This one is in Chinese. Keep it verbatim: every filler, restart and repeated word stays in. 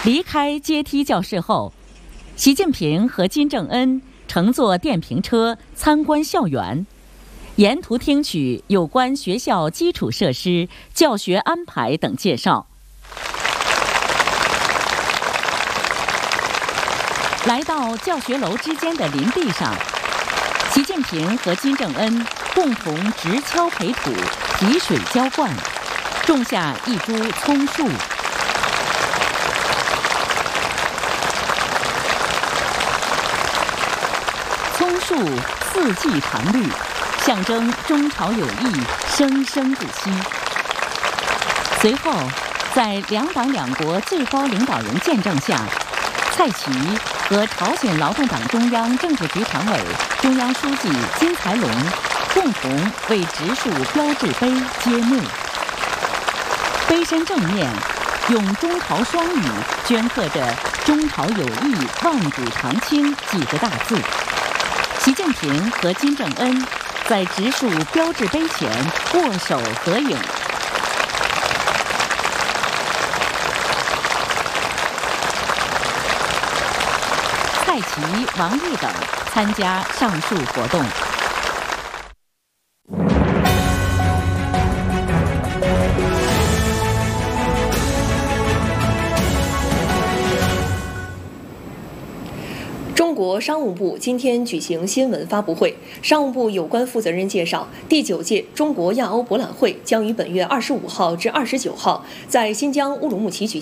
离开阶梯教室后，习近平和金正恩乘坐电瓶车参观校园，沿途听取有关学校基础设施、教学安排等介绍。来到教学楼之间的林地上，习近平和金正恩共同直敲培土、提水浇灌，种下一株葱树。葱树四季常绿，象征中朝友谊生生不息。随后，在两党两国最高领导人见证下，蔡奇和朝鲜劳动党中央政治局常委、中央书记金才龙共同为植树标志碑揭幕。碑身正面用中朝双语镌刻着“中朝友谊万古长青”几个大字。习近平和金正恩在植树标志碑前握手合影。蔡奇、王毅等参加上述活动。 中国商务部今天举行新闻发布会，商务部有关负责人介绍，第九届中国亚欧博览会将于本月二十五号至二十九号在新疆乌鲁木齐举行。